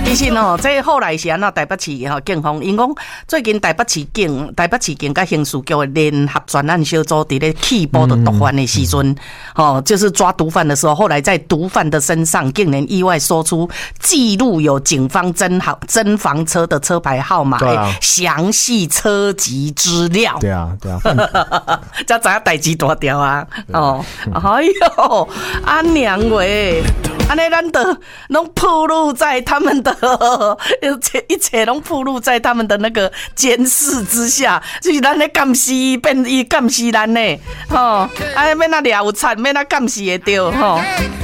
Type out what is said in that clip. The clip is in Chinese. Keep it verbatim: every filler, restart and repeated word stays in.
其实哦，这后来是安那台北市吼警方，因讲最近台北市警、台北市警甲刑事局的联合专案小组伫咧起步的毒贩的时阵，哦，就是抓毒贩的时候，后来在毒贩的身上竟然意外搜出记录有警方侦好侦防车的车牌号码、详细车籍资料。 对啊，对啊， 才知影代志大条啊！哦，哎呦，阿娘喂！安尼咱的拢暴露在他们的一切一切拢暴露在他们的那个监视之下，就是咱咧监视变伊监视咱呢，吼，啊免那掠有惨，免那监视会着吼。